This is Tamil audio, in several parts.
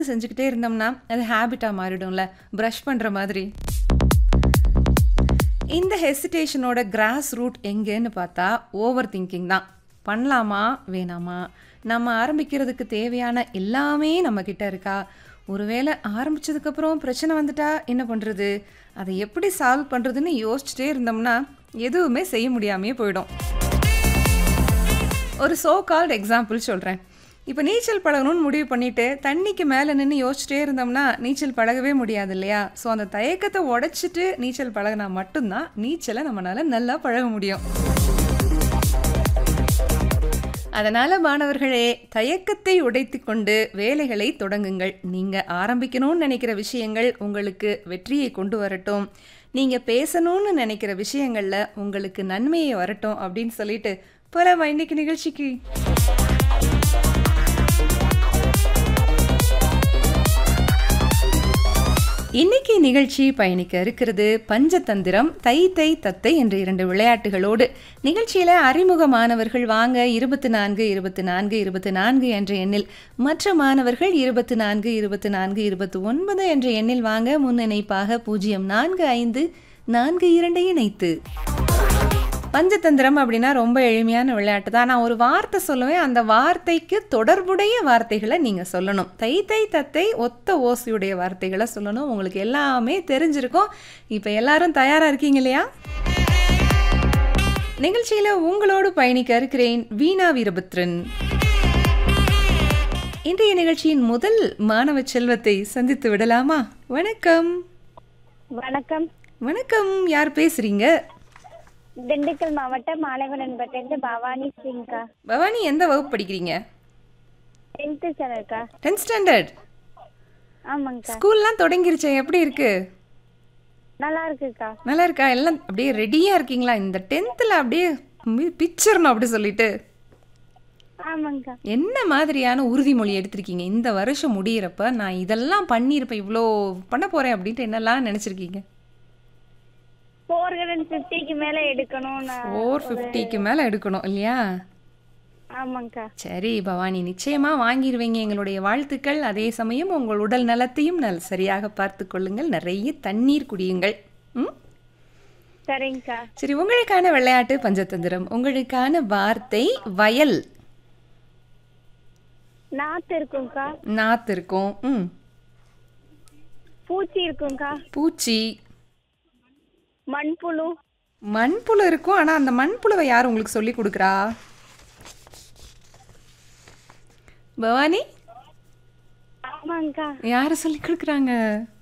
செஞ்சுக்கிட்டே இருந்தோம்னா, அது ஹேபிட்டா மாறிடும்ல. பிரஷ் பண்ற மாதிரி. இந்த ஹெசிடேஷனோட கிராஸ் ரூட் எங்கேன்னு பார்த்தா, ஓவர் திங்கிங் தான். பண்ணலாமா? வேணாமா? நம்ம ஆரம்பிக்கிறதுக்கு தேவையான எல்லாமே நம்மகிட்ட இருக்கா? ஒருவேளை ஆரம்பிச்சதுக்கப்புறம் பிரச்சனை வந்துட்டா என்ன பண்ணுறது? அதை எப்படி சால்வ் பண்ணுறதுன்னு யோசிச்சுட்டே இருந்தோம்னா, எதுவுமே செய்ய முடியாமையே போயிடும். ஒரு சோ கால்ட் எக்ஸாம்பிள் சொல்கிறேன். இப்போ நீச்சல் பழகணும்னு முடிவு பண்ணிட்டு தண்ணிக்கு மேலே நின்று யோசிச்சிட்டே இருந்தோம்னா நீச்சல் பழகவே முடியாது இல்லையா? ஸோ அந்த தயக்கத்தை உடைச்சிட்டு நீச்சல் பழகினா மட்டும்தான் நீச்சலை நம்மளால நல்லா பழக முடியும். அதனால மாணவர்களே, தயக்கத்தை உடைத்து கொண்டு வேலைகளை தொடங்குங்கள். நீங்கள் ஆரம்பிக்கணும்னு நினைக்கிற விஷயங்கள் உங்களுக்கு வெற்றியை கொண்டு வரட்டும். நீங்கள் பேசணும்னு நினைக்கிற விஷயங்களில் உங்களுக்கு நன்மையை வரட்டும் அப்படின்னு சொல்லிட்டு போலாமா இன்னைக்கு நிகழ்ச்சிக்கு? இன்னைக்கு நிகழ்ச்சி பயணிக்க இருக்கிறது பஞ்சதந்திரம், தை தை தத்தை என்ற 2 விளையாட்டுகளோடு. நிகழ்ச்சியில் அறிமுக மாணவர்கள் வாங்க 24 24 24 என்ற எண்ணில், மற்ற மாணவர்கள் 24 24 29 என்ற எண்ணில் வாங்க. முன்னிணைப்பாக 0454 42 இணைத்து. பஞ்சதந்திரம் அப்படின்னா ரொம்ப எளிமையான விளையாட்டு தான். நான் ஒரு வார்த்தை சொல்லுவேன், அந்த வார்த்தைக்கு தொடர்புடைய வார்த்தைகளை நீங்கள் சொல்லணும். தை தை தத்தை ஒத்த ஓசையுடைய வார்த்தைகளை சொல்லணும். உங்களுக்கு எல்லாமே தெரிஞ்சிருக்கும். இப்போ எல்லாரும் தயாராக இருக்கீங்க இல்லையா? நிகழ்ச்சியில் உங்களோடு பயணிக்க இருக்கிறேன் வீணா வீரபத்ரன். இன்றைய நிகழ்ச்சியின் முதல் மாணவ செல்வத்தை சந்தித்து விடலாமா? வணக்கம். வணக்கம். வணக்கம். யார் பேசுறீங்க? திண்டுக்கல் மாவட்டம் மாலைவனன்பட்டிலிருந்து பவானி சிங்க்கா. பவானி, எந்த வகுப்பு படிக்கிறீங்க? 10th ஸ்டாண்டர்ட்க்கா. 10th standard. ஆமாங்கக்கா. ஸ்கூல்லாம் தொடங்கிருச்சே, எப்படி இருக்கு? நல்லா இருக்குக்கா. நல்லா இருக்கா? எல்லாம் அப்படியே ரெடியா இருக்கீங்களா? இந்த 10th அப்படியே பிச்சிடணும் அப்படி சொல்லிட்டு. ஆமாங்கக்கா. என்ன மாதிரியான உறுதிமொழி எடுத்திருக்கீங்க? இந்த வருஷம் முடியிறப்ப நான் இதெல்லாம் பண்ணியிருப்பேன், இவ்வளோ பண்ண போறேன் அப்படின்ட்டு என்னெல்லாம் நினைச்சிருக்கீங்க? 450க்கு மேல எடுக்கணும். 450க்கு மேல எடுக்கணும் இல்லையா? ஆமாங்கக்கா. சரி பவானி, நிச்சயமா வாங்கிடுவீங்க. எங்களுடைய வாழ்த்துக்கள். அதே சமயம் உங்கள் உடல் நலத்தையும் சரியாக பார்த்து கொள்ளுங்கள். நிறைய தண்ணீர் குடியுங்கள். சரிங்கக்கா. சரி, உங்களுக்கான விளையாட்டு பஞ்சதந்திரம். உங்களுக்கான வார்த்தை வயல். நாத்து இருக்கும்க்கா. நாத்து இருக்கும். பூச்சி இருக்கும்க்கா. பூச்சி. மண்புழு. மண்புழு இருக்கும். ஆனா அந்த மண்புழுவை யார் உங்களுக்கு சொல்லி கொடுக்குறா? பவானி, ஆமாங்கக்கா. யாரு சொல்லி கொடுக்குறாங்க?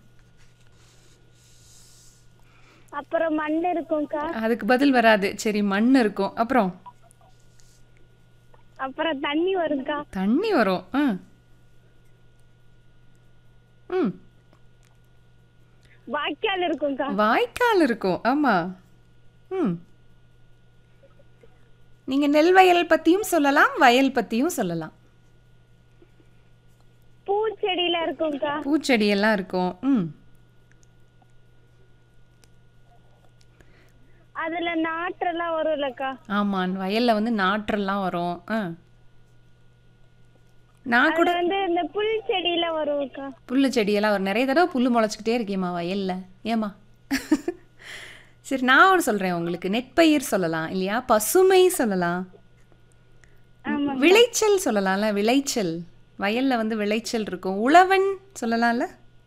அப்புறம் மண் இருக்கும்க்கா. அதுக்கு பதில் வராது. சரி, மண் இருக்கும். அப்புறம் அப்புறம் தண்ணி வரும்க்கா. தண்ணி வரும். வாய்க்கால் இருக்கும்க்கா. வாய்க்கால் இருக்கும். ஆமா. நீங்க நெல் வயல் பத்தியும் சொல்லலாம், வயல் பத்தியும் சொல்லலாம். பூச்செடியில இருக்கும்க்கா. பூச்செடி எல்லாம் இருக்கும். அதுல நாற்றெல்லாம் வரும்லக்கா. ஆமா, வயல்ல வந்து நாற்றெல்லாம் வரும். நான் கூட வந்து இந்த புல் செடியில வரும்க்கா. புல்லு செடியெல்லாம் ஒரு நிறைய தடவை புல்லு முளைச்சிக்கிட்டே இருக்கேம்மா வயல்ல. ஏமா? சரி, நான் ஒன்று சொல்றேன் உங்களுக்கு. நெற்பயிர் சொல்லலாம் இல்லையா? பசுமை சொல்லலாம். விளைச்சல் சொல்லலாம்ல. விளைச்சல், வயல்ல வந்து விளைச்சல் இருக்கும். உழவன் சொல்லலாம்ல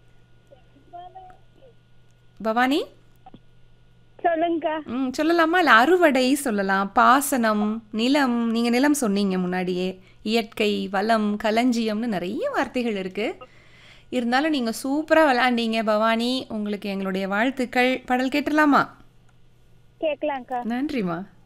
பவானி? சொல்லுங்கக்கா. சொல்லலாமா? இல்லை அறுவடை சொல்லலாம். பாசனம், நிலம். நீங்க நிலம் சொன்னீங்க முன்னாடியே. இயற்கை, வளம், களஞ்சியம்னு நிறைய வார்த்தைகள் இருக்கு. இருந்தாலும் நீங்க சூப்பரா விளையாண்டீங்க பவானி. உங்களுக்கு எங்களுடைய வாழ்த்துக்கள். பாடல் கேட்டுடலாமா? கேட்கலாம்க்கா. நன்றிம்மா.